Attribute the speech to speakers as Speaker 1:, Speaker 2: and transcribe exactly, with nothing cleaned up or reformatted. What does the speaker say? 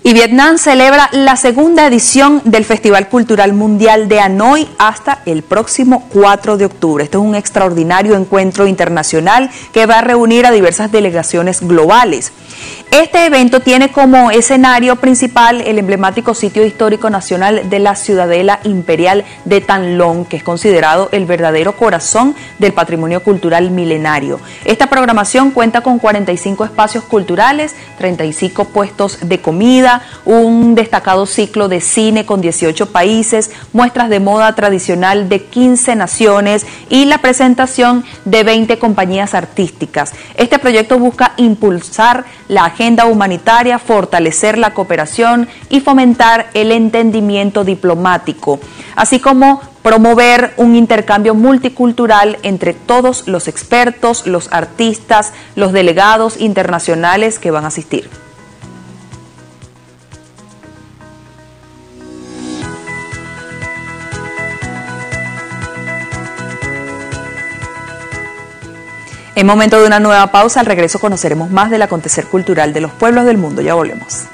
Speaker 1: Y Vietnam celebra la segunda edición del Festival Cultural Mundial de Hanoi hasta el próximo cuatro de octubre. Esto es un extraordinario encuentro internacional que va a reunir a diversas delegaciones globales. Este evento tiene como escenario principal el emblemático sitio histórico nacional de la Ciudadela Imperial de Tan Long, que es considerado el verdadero corazón del patrimonio cultural milenario. Esta programación cuenta con cuarenta y cinco espacios culturales, treinta y cinco puestos de comida, un destacado ciclo de cine con dieciocho países, muestras de moda tradicional de quince naciones y la presentación de veinte compañías artísticas. Este proyecto busca impulsar la agenda humanitaria, fortalecer la cooperación y fomentar el entendimiento diplomático, así como promover un intercambio multicultural entre todos los expertos, los artistas, los delegados internacionales que van a asistir. En momento de una nueva pausa, al regreso conoceremos más del acontecer cultural de los pueblos del mundo. Ya volvemos.